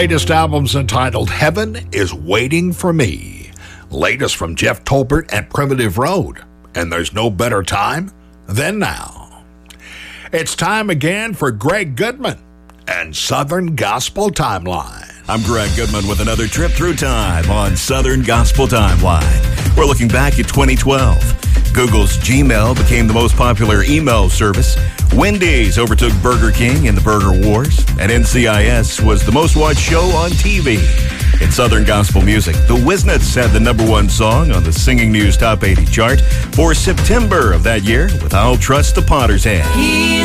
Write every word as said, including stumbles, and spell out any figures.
Latest album's entitled Heaven is Waiting for Me. Latest from Jeff Tolbert at Primitive Road. And there's no better time than now. It's time again for Greg Goodman and Southern Gospel Timeline. I'm Greg Goodman with another trip through time on Southern Gospel Timeline. We're looking back at twenty twelve. Google's Gmail became the most popular email service. Wendy's overtook Burger King in the Burger Wars. And N C I S was the most watched show on T V. In Southern Gospel music, the Wisnets had the number one song on the Singing News Top eighty chart for September of that year with I'll Trust the Potter's Hand.